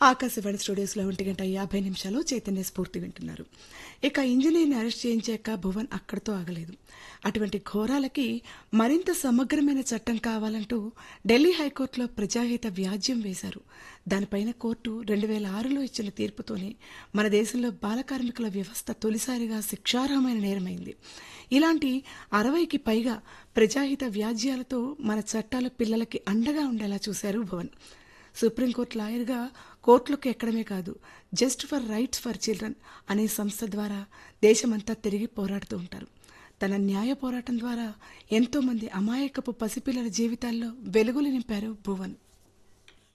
ఆకాశవాణి స్టూడియోస్లో 1:50 చైతన్య స్ఫూర్తి వింటున్నారు. ఇక ఇంజనీర్ని అరెస్ట్ చేయించాక భువన్ అక్కడితో ఆగలేదు. అటువంటి ఘోరాలకి మరింత సమగ్రమైన చట్టం కావాలంటూ ఢిల్లీ హైకోర్టులో ప్రజాహిత వ్యాజ్యం వేశారు. దానిపైన కోర్టు 2006లో ఇచ్చిన తీర్పుతోనే మన దేశంలో బాల కార్మికుల వ్యవస్థ తొలిసారిగా శిక్షార్హమైన నేరమైంది. ఇలాంటి 60కి పైగా ప్రజాహిత వ్యాజ్యాలతో మన చట్టాలు పిల్లలకి అండగా ఉండేలా చూశారు భువన్. సుప్రీంకోర్టు లాయర్గా కోర్టులకు ఎక్కడమే కాదు, just for rights for children అనే సంస్థ ద్వారా దేశమంతా తిరిగి పోరాడుతూ ఉంటారు. తన న్యాయ పోరాటం ద్వారా ఎంతో మంది అమాయకపు పసిపిల్లల జీవితాల్లో వెలుగులు నింపారు భువన్.